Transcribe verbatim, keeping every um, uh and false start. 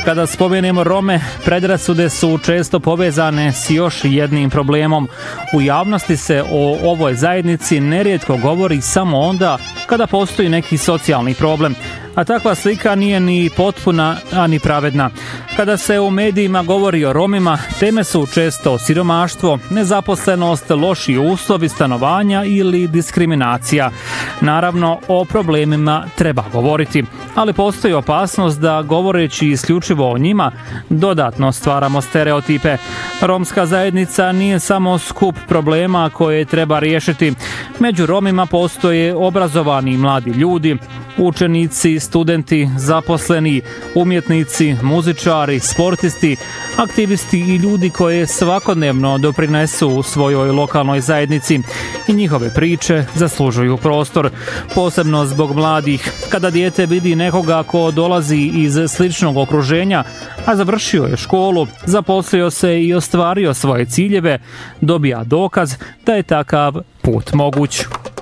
Kada spomenemo Rome, predrasude su često povezane s još jednim problemom. U javnosti se o ovoj zajednici nerijetko govori samo onda kada postoji neki socijalni problem. A takva slika nije ni potpuna, a ni pravedna. Kada se u medijima govori o Romima, teme su često siromaštvo, nezaposlenost, loši uslovi stanovanja ili diskriminacija. Naravno, o problemima treba govoriti, ali postoji opasnost da, govoreći isključivo o njima, dodatno stvaramo stereotipe. Romska zajednica nije samo skup problema koje treba riješiti. Među Romima postoje obrazovani mladi ljudi, učenici, studenti, zaposleni, umjetnici, muzičari, sportisti, aktivisti i ljudi koje svakodnevno doprinesu u svojoj lokalnoj zajednici i njihove priče zaslužuju prostor, posebno zbog mladih. Kada dijete vidi nekoga ko dolazi iz sličnog okruženja, a završio je školu, zaposlio se i ostvario svoje ciljeve, dobija dokaz da je takav put moguć.